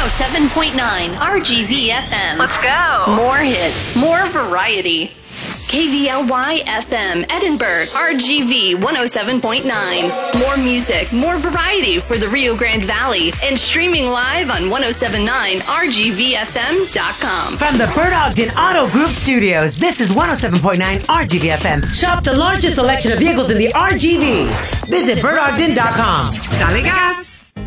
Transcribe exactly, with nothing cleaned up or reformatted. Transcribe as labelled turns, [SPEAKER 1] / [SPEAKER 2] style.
[SPEAKER 1] oh seven point nine R G V F M.
[SPEAKER 2] Let's go.
[SPEAKER 1] More hits, more variety. K V L Y F M, Edinburgh, R G V one oh seven point nine. More music, more variety for the Rio Grande Valley, and streaming live on ten seventy-nine R G V F M dot com.
[SPEAKER 3] From the Bert Ogden Auto Group Studios, this is one oh seven point nine R G V F M. Shop the largest selection of vehicles in the R G V. Visit bert ogden dot com. Dale gas!